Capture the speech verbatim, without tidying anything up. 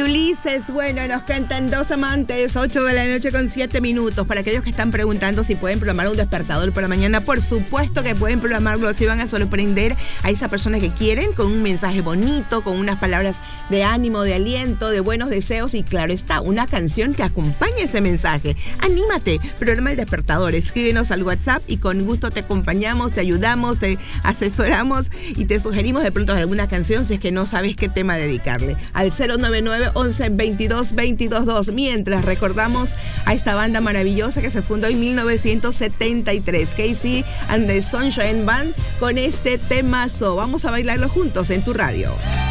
Ulises, bueno, nos cantan Dos Amantes, ocho de la noche con siete minutos. Para aquellos que están preguntando si pueden programar un despertador para mañana, por supuesto que pueden programarlo. Así van a sorprender a esa persona que quieren con un mensaje bonito, con unas palabras de ánimo, de aliento, de buenos deseos y, claro está, una canción que acompañe ese mensaje. Anímate, programa el despertador, escríbenos al WhatsApp y con gusto te acompañamos, te ayudamos, te asesoramos y te sugerimos de pronto alguna canción si es que no sabes qué tema dedicarle. Al cero nueve nueve, once, veintidós, veintidós dos. Mientras recordamos a esta banda maravillosa que se fundó en mil novecientos setenta y tres, Casey and the Sunshine Band, con este temazo. Vamos a bailarlo juntos en tu radio.